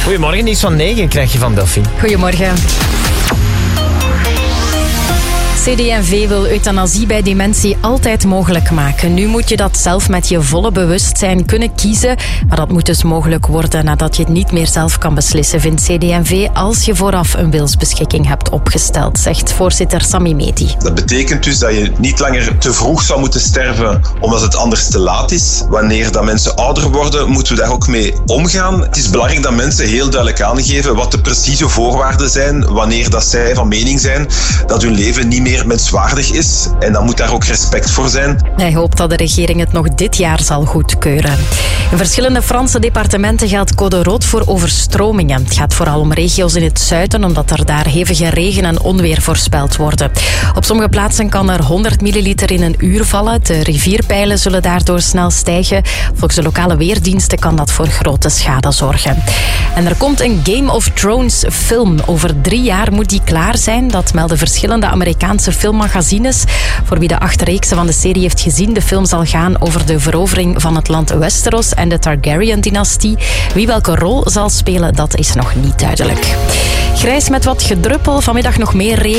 Goedemorgen, nieuws van 9 krijg je van Delphine. Goedemorgen. CD&V wil euthanasie bij dementie altijd mogelijk maken. Nu moet je dat zelf met je volle bewustzijn kunnen kiezen. Maar dat moet dus mogelijk worden nadat je het niet meer zelf kan beslissen, vindt CD&V, als je vooraf een wilsbeschikking hebt opgesteld, zegt voorzitter Sami Mehdi. Dat betekent dus dat je niet langer te vroeg zou moeten sterven omdat het anders te laat is. Wanneer dat mensen ouder worden, moeten we daar ook mee omgaan. Het is belangrijk dat mensen heel duidelijk aangeven wat de precieze voorwaarden zijn wanneer dat zij van mening zijn dat hun leven niet meer menswaardig is. En dan moet daar ook respect voor zijn. Hij hoopt dat de regering het nog dit jaar zal goedkeuren. In verschillende Franse departementen geldt code rood voor overstromingen. Het gaat vooral om regio's in het zuiden, omdat er daar hevige regen en onweer voorspeld worden. Op sommige plaatsen kan er 100 milliliter in een uur vallen. De rivierpeilen zullen daardoor snel stijgen. Volgens de lokale weerdiensten kan dat voor grote schade zorgen. En er komt een Game of Thrones film. Over 3 jaar moet die klaar zijn. Dat melden verschillende Amerikaanse filmmagazines. Voor wie de 8 reeksen van de serie heeft gezien, de film zal gaan over de verovering van het land Westeros en de Targaryen-dynastie. Wie welke rol zal spelen, dat is nog niet duidelijk. Grijs met wat gedruppel, vanmiddag nog meer regen.